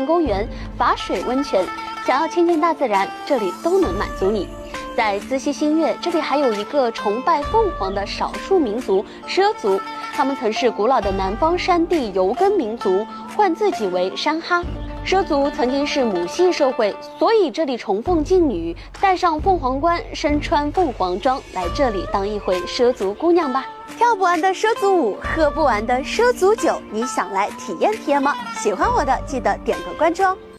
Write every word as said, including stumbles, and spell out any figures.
山公园、法水温泉，想要亲近大自然，这里都能满足你。在资溪新月，这里还有一个崇拜凤凰的少数民族畲族，他们曾是古老的南方山地游耕民族，唤自己为山哈。畲族曾经是母系社会，所以这里崇奉敬女，戴上凤凰冠，身穿凤凰装，来这里当一回畲族姑娘吧。跳不完的畲族舞，喝不完的畲族酒，你想来体验体验吗？喜欢我的记得点个关注哦。